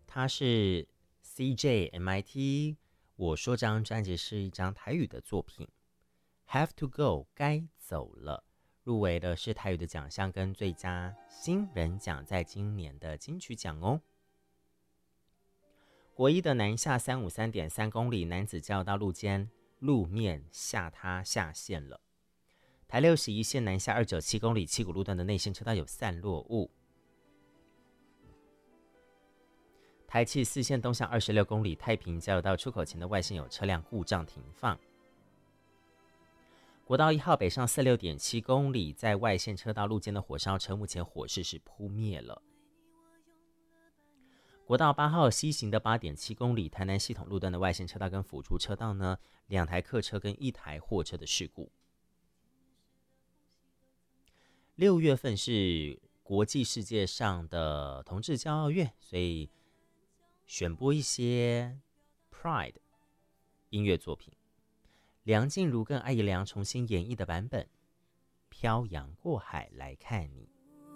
他是 CJ MIT。我说这张专辑是一张台语的作品。Have to go 该走了，入围的是台语的奖项跟最佳新人奖，在今年的金曲奖哦。国一的南下353.3公里男子交流道路面下塌下线了。台61线南下297公里七股路段的内线车道有散落物。台七4线东向26公里太平交流道出口前的外线有车辆故障停放。国道1号北上46.7公里，在外线车道路肩的火烧车，目前火势是扑灭了。国道8号西行的8.7公里，台南系统路段的外线车道跟辅助车道呢，2台客车跟1台货车的事故。6月份是国际世界上的同志骄傲月，所以选播一些 Pride 音乐作品。梁静茹跟艾怡良重新演绎的版本《漂洋过海来看你》。